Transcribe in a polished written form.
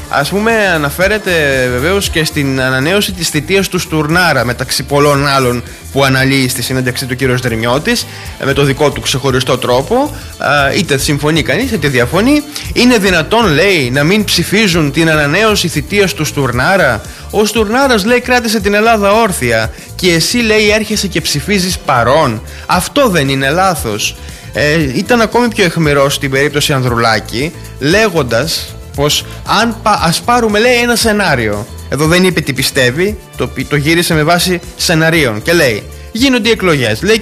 Ας πούμε, αναφέρεται βεβαίως και στην ανανέωση της θητείας του Στουρνάρα, μεταξύ πολλών άλλων που αναλύει στη συνέντευξή του κ. Δρυμιώτης, με το δικό του ξεχωριστό τρόπο. Είτε συμφωνεί κανείς είτε διαφωνεί. Είναι δυνατόν, λέει, να μην ψηφίζουν την ανανέωση θητείας του Στουρνάρα? Ο Στουρνάρας, λέει, κράτησε την Ελλάδα όρθια και εσύ, λέει, έρχεσαι και ψηφίζεις παρόν. Αυτό δεν είναι λάθος? Ήταν ακόμη πιο αιχμηρός στην περίπτωση Ανδρουλάκη, λέγοντας πως ας πάρουμε, λέει, ένα σενάριο. Εδώ δεν είπε τι πιστεύει, το γύρισε με βάση σεναρίων και λέει: γίνονται οι εκλογές, λέει,